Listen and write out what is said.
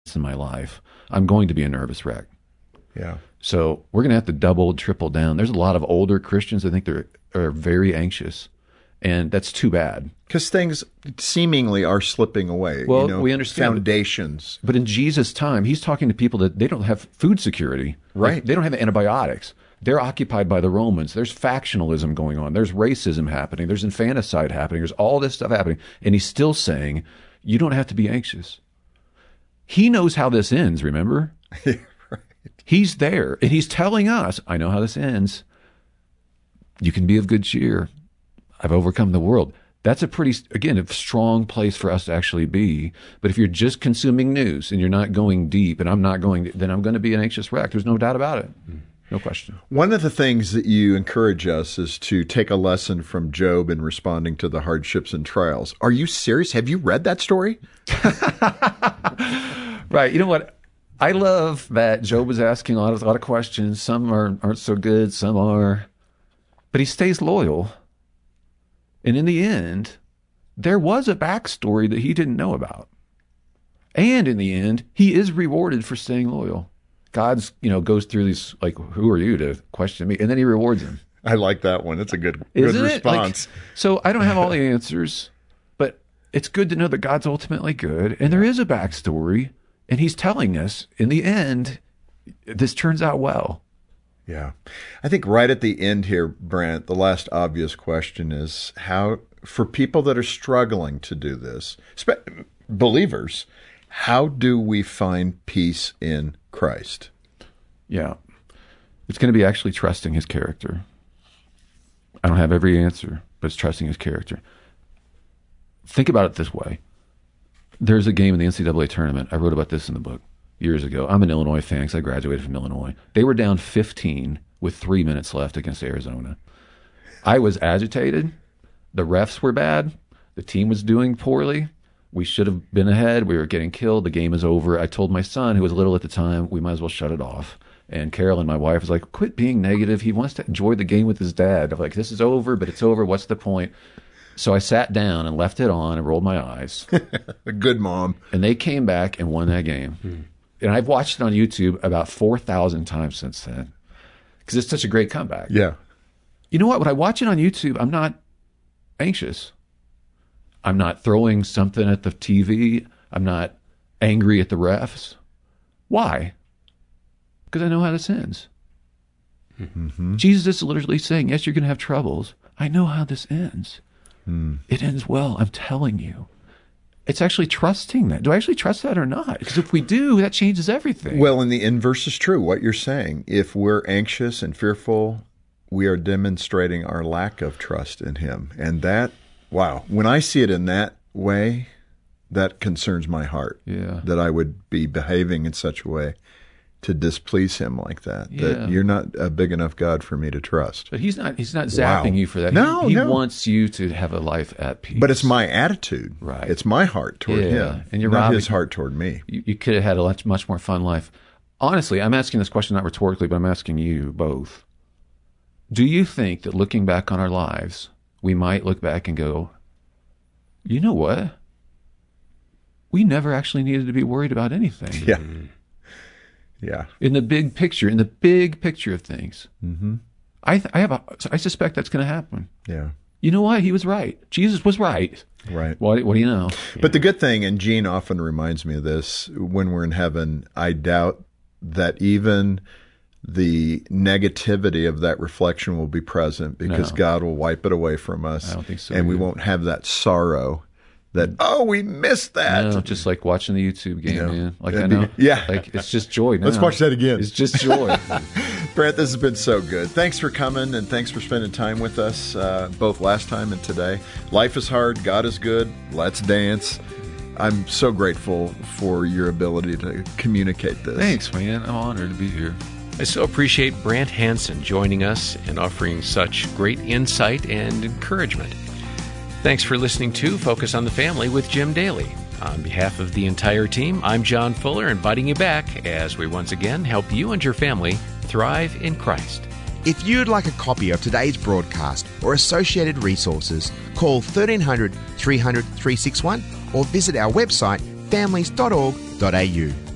in my life, I'm going to be a nervous wreck. Yeah. So we're going to have to double, triple down. There's a lot of older Christians, I think, are very anxious, and that's too bad. Because things seemingly are slipping away. Well, we understand. Foundations. But in Jesus' time, he's talking to people that they don't have food security. Right. Like, they don't have antibiotics. They're occupied by the Romans. There's factionalism going on. There's racism happening. There's infanticide happening. There's all this stuff happening. And he's still saying, you don't have to be anxious. He knows how this ends, remember? Right. He's there. And he's telling us, I know how this ends. You can be of good cheer. I've overcome the world. That's a pretty, again, a strong place for us to actually be. But if you're just consuming news and you're not going deep, and I'm not going, then I'm going to be an anxious wreck. There's no doubt about it. No question. One of the things that you encourage us is to take a lesson from Job in responding to the hardships and trials. Are you serious? Have you read that story? Right. You know what? I love that Job was asking a lot of questions. Some aren't so good. Some are. But he stays loyal. And in the end, there was a backstory that he didn't know about. And in the end, he is rewarded for staying loyal. God's, goes through these, like, who are you to question me? And then he rewards him. I like that one. It's a good Isn't response. So I don't have all the answers, but it's good to know that God's ultimately good. And there is a backstory. And he's telling us, in the end, this turns out well. Yeah. I think right at the end here, Brent, the last obvious question is how, for people that are struggling to do this, believers, how do we find peace in Christ? Yeah. It's going to be actually trusting his character. I don't have every answer, but it's trusting his character. Think about it this way. There's a game in the NCAA tournament. I wrote about this in the book years ago. I'm an Illinois fan because I graduated from Illinois. They were down 15 with 3 minutes left against Arizona. I was agitated. The refs were bad. The team was doing poorly. We should have been ahead. We were getting killed. The game is over. I told my son, who was little at the time, we might as well shut it off. And Carolyn, my wife, was like, quit being negative. He wants to enjoy the game with his dad. I'm like, this is over, but it's over. What's the point? So I sat down and left it on and rolled my eyes. A good mom. And they came back and won that game. And I've watched it on YouTube about 4,000 times since then because it's such a great comeback. Yeah. You know what? When I watch it on YouTube, I'm not anxious. I'm not throwing something at the TV. I'm not angry at the refs. Why? Because I know how this ends. Mm-hmm. Jesus is literally saying, yes, you're going to have troubles. I know how this ends. It ends well. I'm telling you. It's actually trusting that. Do I actually trust that or not? Because if we do, that changes everything. Well, and the inverse is true, what you're saying. If we're anxious and fearful, we are demonstrating our lack of trust in him. And that, wow, when I see it in that way, that concerns my heart. Yeah. That I would be behaving in such a way to displease him like that. Yeah. That you're not a big enough God for me to trust. But he's not zapping you for that. No, he wants you to have a life at peace. But it's my attitude. Right. It's my heart toward him. And you're not his heart toward me. You could have had a much more fun life. Honestly, I'm asking this question not rhetorically, but I'm asking you both. Do you think that looking back on our lives, we might look back and go, you know what? We never actually needed to be worried about anything. Yeah. Yeah. In the big picture of things. Mm-hmm. I suspect that's going to happen. Yeah. You know what? He was right. Jesus was right. Right. What do you know? But the good thing, and Gene often reminds me of this, when we're in heaven, I doubt that even the negativity of that reflection will be present because God will wipe it away from us. I don't think so. And we won't have that sorrow that, we missed that. No, just like watching the YouTube game, man. Like, I That'd know. be- yeah. Like, it's just joy now. Let's watch that again. It's just joy. Brent, this has been so good. Thanks for coming, and thanks for spending time with us, both last time and today. Life is hard. God is good. Let's dance. I'm so grateful for your ability to communicate this. Thanks, man. I'm honored to be here. I so appreciate Brant Hansen joining us and offering such great insight and encouragement. Thanks for listening to Focus on the Family with Jim Daly. On behalf of the entire team, I'm John Fuller, inviting you back as we once again help you and your family thrive in Christ. If you'd like a copy of today's broadcast or associated resources, call 1300 300 361 or visit our website families.org.au.